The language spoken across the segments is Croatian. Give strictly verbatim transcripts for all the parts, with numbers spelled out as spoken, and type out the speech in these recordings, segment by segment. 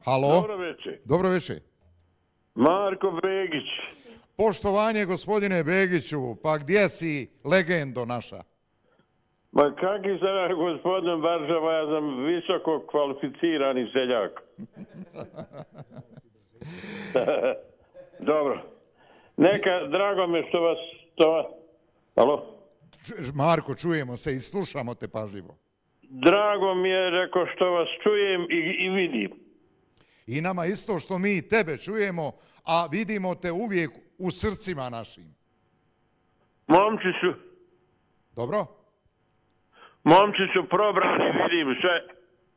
Halo? Dobro večer. Dobro večer. Marko Begić. Poštovanje, gospodine Begiću, pa gdje si legendo naša? Ma kakvi sada, gospodin Baržava, ja sam visoko kvalificirani seljak. Dobro. Neka, drago mi što vas... To... Alo? Marko, čujemo se i slušamo te pažljivo. Drago mi je, rekao, što vas čujem i, i vidim. I nama isto što mi tebe čujemo, a vidimo te uvijek u srcima našim. Momci su... Dobro? Momci su probrani, vidim sve.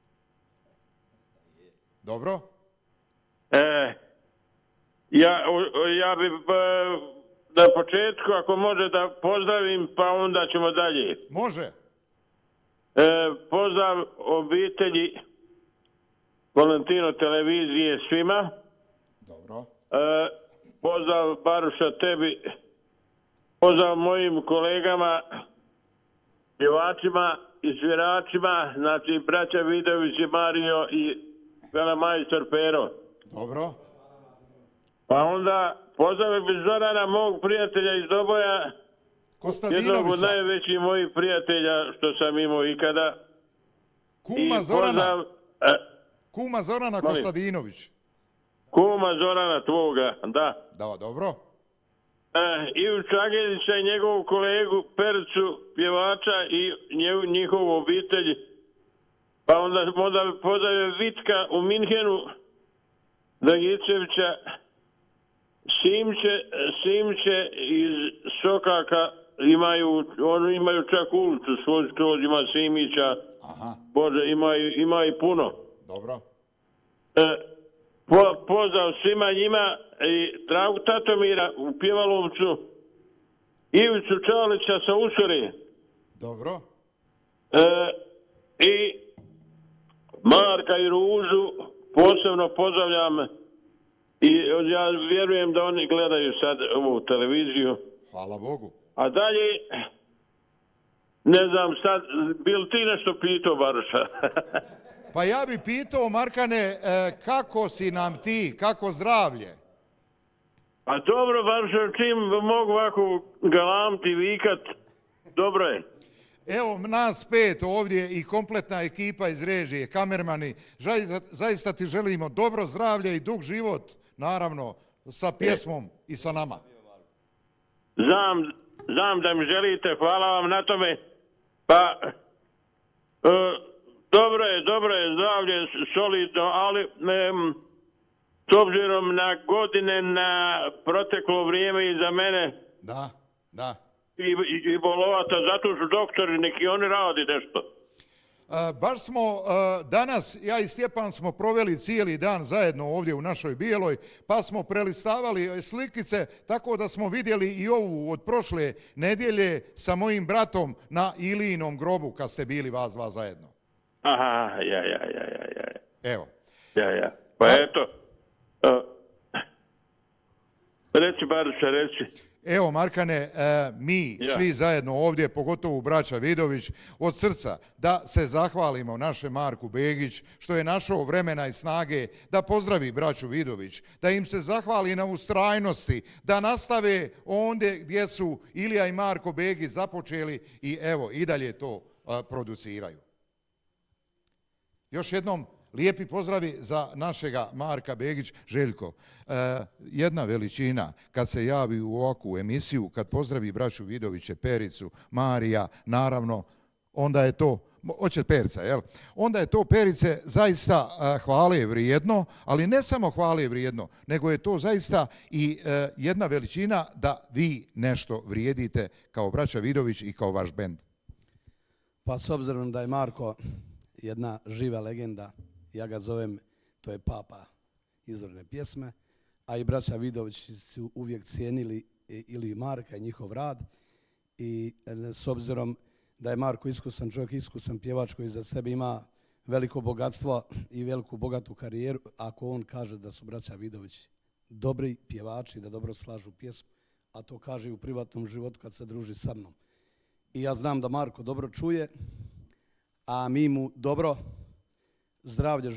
Dobro? E, ja, ja bi na početku, ako može da pozdravim, pa onda ćemo dalje. Može. E, pozdrav obitelji Valentino televizije svima. Dobro. E, pozdrav Baruša tebi. Pozdrav mojim kolegama, pjevačima i sviračima, znači braća Vidović i Mario i velemajstor Pero. Dobro. Pa onda pozdrav bi Zorana, mog prijatelja iz Doboja, jednog od najvećih mojih prijatelja što sam imao ikada. Kuma I Zorana, pozdrav, e, kuma Zorana Kostadinović. Kuma Zorana tvoga, da. Da, dobro. E, Ivu Čagelića i njegovu kolegu Percu, pjevača i njihovu obitelj. Pa onda, onda pozdrav Vitka u Minhenu, Dragičevića, Simče, Simče iz Sokaka imaju, oni imaju čak ulicu svoj skroz, ima Simića. Aha. Bože, ima, ima i puno. Dobro. E, po, pozdrav svima njima i Dragu Tatomira u Pjevalovcu, Ivicu Čalića sa Usore. Dobro. E, I Marka i Ružu posebno pozdravljam i ja vjerujem da oni gledaju sad ovu televiziju. Hvala Bogu. A dalje, ne znam sad, bil ti nešto pitao, Baruša? Pa ja bi pitao, Markane, kako si nam ti, kako zdravlje? A dobro, Baruša, čim mogu ovako galamti, vikat, dobro je. Evo, nas pet ovdje i kompletna ekipa iz režije, kamermani, zaista ti želimo dobro zdravlje i dug život, naravno, sa pjesmom i sa nama. Znam, znam da mi želite, hvala vam na tome. Pa, e, dobro je, dobro je, zdravlje solidno, ali e, s obzirom na godine, na proteklo vrijeme iza mene, da, da. i, i, i bolovata, zato su doktori, neki oni radi nešto. Uh, baš smo uh, danas, ja i Stjepan smo proveli cijeli dan zajedno ovdje u našoj Bijeloj, pa smo prelistavali slikice, tako da smo vidjeli i ovu od prošle nedjelje sa mojim bratom na Ilijinom grobu, kad ste bili vas dva zajedno. Aha, ja, ja, ja, ja, ja. Evo. Ja, ja. Pa A... eto, uh, reci, Baruša, reci. Evo, Markane, mi ja. svi zajedno ovdje, pogotovo braća Vidović, od srca da se zahvalimo našem Marku Begić, što je našao vremena i snage da pozdravi braću Vidović, da im se zahvali na ustrajnosti, da nastave ondje gdje su Ilija i Marko Begić započeli i evo, i dalje to produciraju. Još jednom, lijepi pozdravi za našega Marka Begić. Željko, jedna veličina kad se javi u ovakvu emisiju, kad pozdravi braću Vidoviće, Pericu, Marija, naravno, onda je to, hoće Perica, jel? Onda je to, Perice, zaista hvale vrijedno, ali ne samo hvale vrijedno, nego je to zaista i jedna veličina da vi nešto vrijedite kao braća Vidović i kao vaš bend. Pa s obzirom da je Marko jedna živa legenda, ja ga zovem, to je papa izvorne pjesme, a i braća Vidović su uvijek cijenili ili Marka i njihov rad i s obzirom da je Marko iskusan čovjek, iskusan pjevač koji za sebe ima veliko bogatstvo i veliku bogatu karijeru, ako on kaže da su braća Vidović dobri pjevači, da dobro slažu pjesmu, a to kaže i u privatnom životu kad se druži sa mnom. I ja znam da Marko dobro čuje, a mi mu dobro zdravlje